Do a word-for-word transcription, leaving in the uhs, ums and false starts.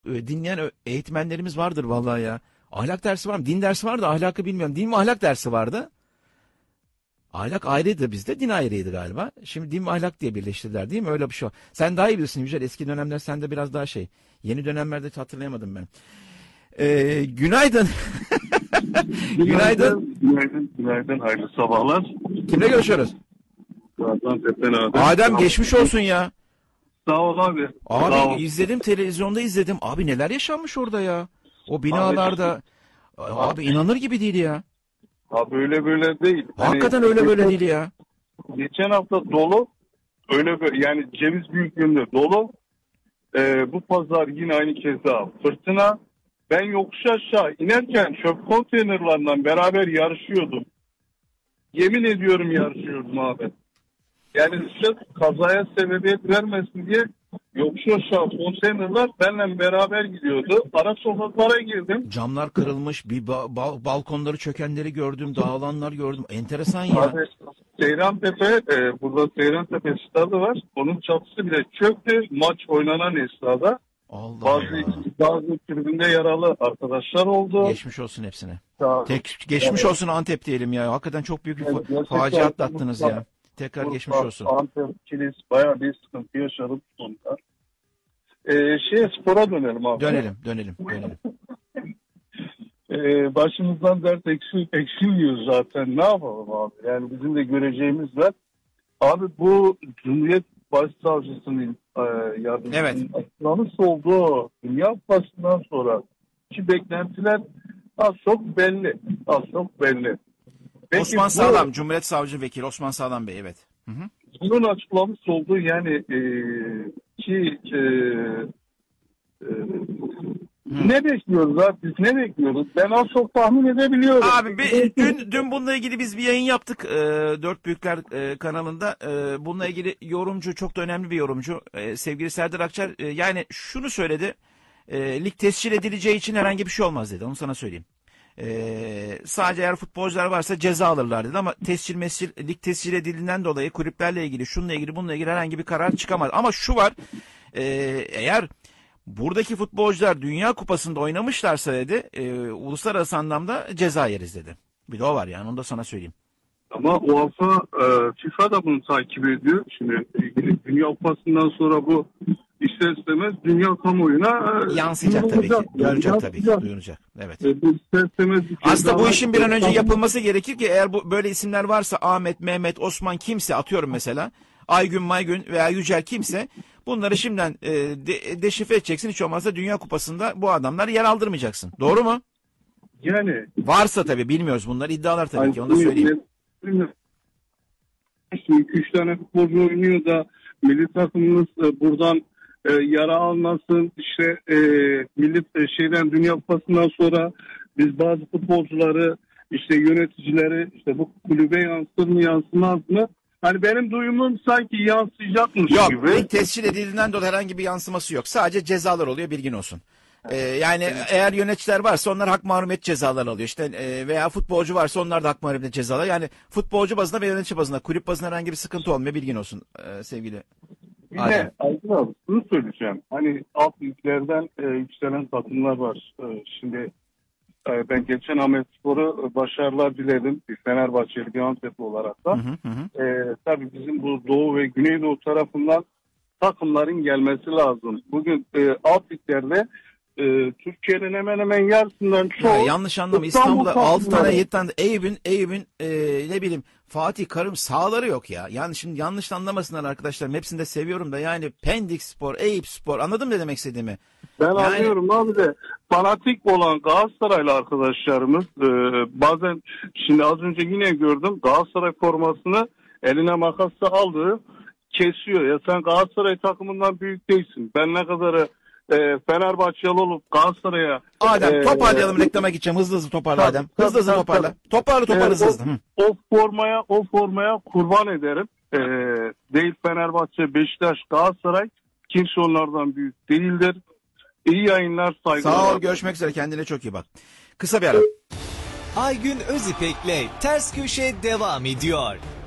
e, dinleyen ö- eğitmenlerimiz vardır vallahi ya. Ahlak dersi var mı? Din dersi vardı, ahlakı bilmiyorum. Din ve ahlak dersi vardı. Ahlak ayrıydı bizde, din ayrıydı galiba. Şimdi din ve ahlak diye birleştirdiler değil mi? Öyle bir şey var. Sen daha iyi bilirsin Yücel. Eski dönemler sende biraz daha şey. Yeni dönemlerde hiç hatırlayamadım ben. Ee, günaydın. Günaydın. Günaydın. Günaydın. Hayırlı sabahlar. Kimle görüşüyoruz? Gaziantep'ten abi. Adem geçmiş olsun ya. Sağ ol abi. Abi Sağ ol. izledim, televizyonda izledim. Abi neler yaşanmış orada ya. O binalarda. Abi, abi inanır gibi değil ya. Abi öyle böyle değil. Hakikaten Hani, öyle böyle değil ya. Geçen hafta dolu. Öyle böyle yani ceviz büyüklüğünde dolu. Ee, bu pazar yine aynı keza fırtına. Ben yokuş aşağı inerken çöp konteynerlarından beraber yarışıyordum. Yemin ediyorum yarışıyordum abi. Yani sırf kazaya sebebiyet vermesin diye yokuş aşağı konteynerler benimle beraber gidiyordu. Ara sokaklara girdim. Camlar kırılmış, bir ba- ba- balkonları çökenleri gördüm, dağılanlar gördüm. Enteresan ya. Abi Seyrantepe, e, burada Seyrantepe stadı var. Onun çatısı bile çöktü. Maç oynanan esnada. Allah Bazı Allah. bazı tribünde yaralı arkadaşlar oldu. Geçmiş olsun hepsine. Sağ- Tek geçmiş olsun Antep diyelim ya. Hakikaten çok büyük bir Evet, fa- gerçekten facia atlattınız Urfa- ya. Tekrar Urfa, geçmiş olsun. Antep, Kilis bayağı bir sıkıntı yaşadık sonunda. Ee, şey spora dönelim abi. Dönelim, dönelim, dönelim. Ee, başımızdan dert eksil, eksilmiyor zaten. Ne yapalım abi? Yani bizim de göreceğimiz var. Abi bu Cumhuriyet Başsavcısının e, yardımcısının Evet. açıklamış olduğu Dünya Kupası'ndan sonra ki beklentiler az çok belli. Az çok belli. Peki Osman bu- Sağlam, Cumhuriyet Savcı Vekili Osman Sağlam Bey, evet. Hı hı. Bunun açıklamış olduğu yani e, ki e, e, ne bekliyoruz abi? Biz ne bekliyoruz? Ben az çok tahmin edebiliyorum. Abi bir- dün dün bununla ilgili biz bir yayın yaptık e, Dört Büyükler e, kanalında. E, bununla ilgili yorumcu, çok da önemli bir yorumcu, e, sevgili Serdar Akçar, e, yani şunu söyledi. E, lig tescil edileceği için herhangi bir şey olmaz dedi. Onu sana söyleyeyim. E, sadece eğer futbolcular varsa ceza alırlar dedi ama tescil mescil, lig tescil edildiğinden dolayı kulüplerle ilgili, şununla ilgili, bununla ilgili herhangi bir karar çıkamaz. Ama şu var, e, eğer buradaki futbolcular Dünya Kupası'nda oynamışlarsa dedi, e, uluslararası anlamda ceza yeriz dedi. Bir de o var yani, onu da sana söyleyeyim. Ama UEFA, e, FIFA da bunu takip ediyor. Şimdi ilgili Dünya Kupası'ndan sonra bu ister istemez dünya kamuoyuna e, Yansıyacak tabii ki. duyurulacak. Duyulacak Yani tabii ki. yansıyacak. Duyulacak. Evet. E, bu ister istemez bir Aslında bu cezalar- işin bir an önce yapılması gerekir ki eğer bu böyle isimler varsa, Ahmet, Mehmet, Osman, kimse, atıyorum mesela Aygün, Maygün veya Yücel, kimse, bunları şimdiden e, de, deşifre edeceksin. Hiç olmazsa Dünya Kupası'nda bu adamları yer aldırmayacaksın. Doğru mu? Yani Varsa tabii, bilmiyoruz bunlar, iddialar tabii Ay, ki, onu da söyleyeyim. iki üç tane futbolcu oynuyor da milli takımımız e, buradan e, yara almasın. İşte e, milli e, şeyden Dünya Kupası'ndan sonra biz bazı futbolcuları, işte yöneticileri, işte bu kulübe yansır mı yansımaz mı? Hani benim duyumum sanki yansıyacakmış Yok, gibi. lig tescil edildiğinden dolayı herhangi bir yansıması yok. Sadece cezalar oluyor, bilgin olsun. Ee, yani eğer yöneticiler varsa onlar hak mahrumiyet cezaları alıyor. İşte e, veya futbolcu varsa onlar da hak mahrumiyet cezaları. Yani futbolcu bazında ve yönetici bazında, kulüp bazında herhangi bir sıkıntı olmuyor, bilgin olsun e, sevgili Bir Adem. de Aydın abi şunu söyleyeceğim. Hani alt liglerden e, yükselen takımlar var. E, şimdi e, ben geçen Ahmetspor'a e, başarılar diledim. Bir Fenerbahçeli, bir Antepli olarak da. Hı hı hı. E, tabii bizim bu Doğu ve Güneydoğu tarafından takımların gelmesi lazım. Bugün e, alt liglerde e, Türkiye'nin hemen hemen yarısından çoğu... Ya yanlış anlama, İstanbul İstanbul'da altı takımları. tane yedi tane Eyüp'ün Eyüp'ün e, ne bileyim Fatih Karım sahaları yok ya. Yani şimdi yanlış anlamasınlar arkadaşlar. Hepsini de seviyorum da, yani Pendik Spor, Eyüp Spor, anladın ne demek istediğimi? Ben Yani- anlıyorum abi de fanatik olan Galatasaraylı arkadaşlarımız e, bazen, şimdi az önce yine gördüm, Galatasaray formasını eline makasla aldı, kesiyor. Ya sen Galatasaray takımından büyük değilsin. Ben ne kadarı e, Fenerbahçeli olup Galatasaray'a... Adem e, toparlayalım, reklama gideceğim. Hızlı hızlı toparla Tabii, Adem. tabii, Hızlı hızlı tabii, toparla. tabii. Toparla toparla e, hızlı o, hızlı. Hı. o formaya o formaya kurban ederim. E, değil Fenerbahçe, Beşiktaş, Galatasaray, kimse onlardan büyük değildir. İyi yayınlar, saygılar. Sağ ol, görüşmek üzere, kendine çok iyi bak. Kısa bir ara. Aygün Özipek'le Ters Köşe devam ediyor.